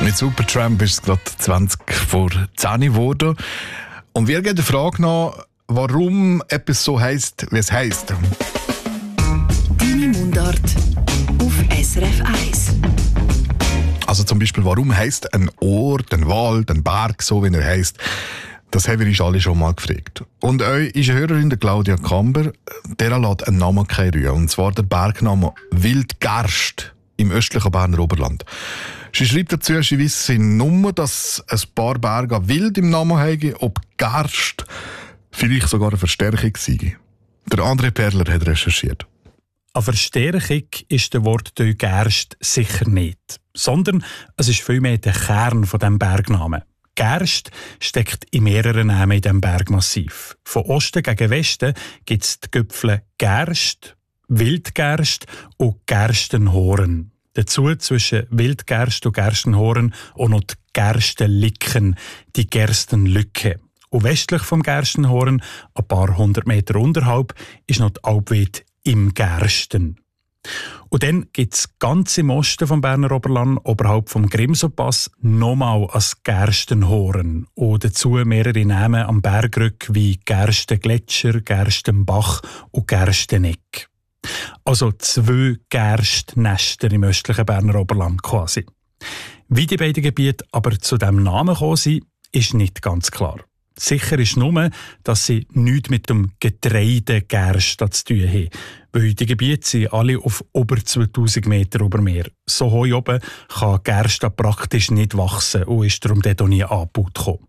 Mit Supertramp ist es gerade 20 vor 10 geworden. Und wir gehen der Frage nach, warum etwas so heisst, wie es heisst. Deine Mundart auf SRF 1. Also zum Beispiel, warum heisst ein Ort, ein Wald, ein Berg so, wie er heisst? Das haben wir uns alle schon mal gefragt. Und euch ist eine Hörerin, der Claudia Kamber, der lässt einen Namen rühren. Und zwar der Bergname Wildgerst im östlichen Berner Oberland. Sie schreibt dazu, sie wisse nur, dass ein paar Berge Wild im Namen haben, ob Gerst vielleicht sogar eine Verstärkung sei. Der André Perler hat recherchiert. Eine Verstärkung ist der Wortteil Gerst sicher nicht, sondern es ist vielmehr der Kern von diesem Bergnamen. Gerst steckt in mehreren Namen in diesem Bergmassiv. Von Osten gegen Westen gibt es die Gipfel Gerst, Wildgerst und Gerstenhoren. Dazu zwischen Wildgerst und Gerstenhoren auch noch die Gerstenlicken, die Gerstenlücke. Und westlich vom Gerstenhoren, ein paar hundert Meter unterhalb, ist noch die Alpweide im Gersten. Und dann gibt es ganz im Osten vom Berner Oberland, oberhalb vom Grimselpass, nochmal ein Gerstenhoren. Und dazu mehrere Namen am Bergrück wie Gerstengletscher, Gerstenbach und Gersteneck. Also 2 Gerstnester im östlichen Berner Oberland quasi. Wie die beiden Gebiete aber zu diesem Namen gekommen sind, ist nicht ganz klar. Sicher ist nur, dass sie nichts mit dem Getreide Gerst zu tun haben, weil die Gebiete sind alle auf über 2000 Meter über Meer. So hoch oben kann Gerst praktisch nicht wachsen und ist darum dort auch nie angebaut gekommen.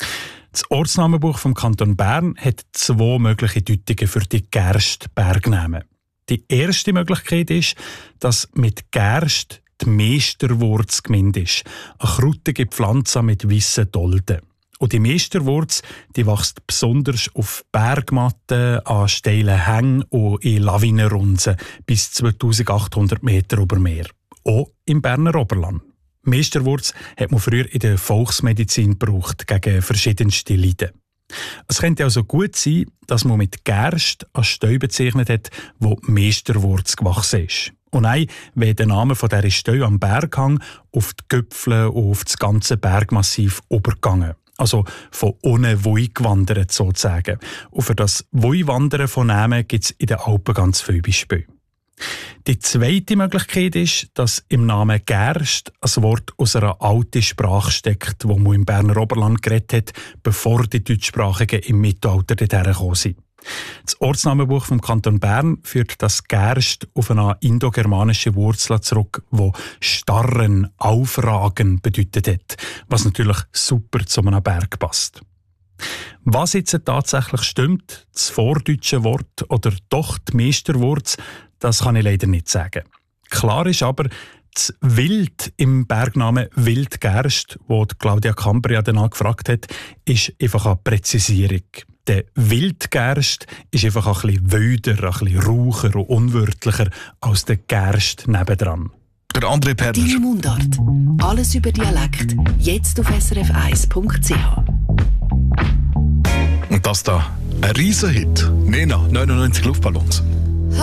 Das Ortsnamenbuch vom Kanton Bern hat 2 mögliche Deutungen für die Gerst-Bergnamen. Die erste Möglichkeit ist, dass mit Gerst die Meesterwurz gemeint ist, eine krautige Pflanze mit weissen Dolden. Und die Meesterwurz, die wächst besonders auf Bergmatten, an steilen Hängen und in Lawinenrunzen bis 2800 Meter über Meer. Auch im Berner Oberland. Meesterwurz hat man früher in der Volksmedizin gebraucht gegen verschiedenste Leiden. Es könnte also gut sein, dass man mit Gerst einen Steu bezeichnet hat, wo Meesterwurz gewachsen ist. Und nein, wenn der Name von dieser Steu am Berghang auf die Gipfel und auf das ganze Bergmassiv übergegangen. Also von ohne Woi gewandert sozusagen. Und für das Woi-Wandern von Namen gibt es in den Alpen ganz viele Beispiele. Die zweite Möglichkeit ist, dass im Namen Gerst ein Wort aus einer alten Sprache steckt, wo man im Berner Oberland geredet hat, bevor die Deutschsprachigen im Mittelalter dorthin gekommen sind. Das Ortsnamenbuch vom Kanton Bern führt das Gerst auf eine indogermanische Wurzel zurück, die starren, aufragen bedeutet hat, was natürlich super zu einem Berg passt. Was jetzt tatsächlich stimmt, das vordeutsche Wort oder doch die Meesterwurz, das kann ich leider nicht sagen. Klar ist aber, das Wild im Bergnamen Wildgerst, wo Claudia Kamber dann angefragt hat, ist einfach eine Präzisierung. Der Wildgerst ist einfach ein bisschen wilder, ein bisschen raucher und unwörtlicher als der Gerst nebendran. Der André Perler. Deine Mundart. Alles über Dialekt. Jetzt auf srf1.ch. Und das da, ein Riesenhit. Nena, 99 Luftballons.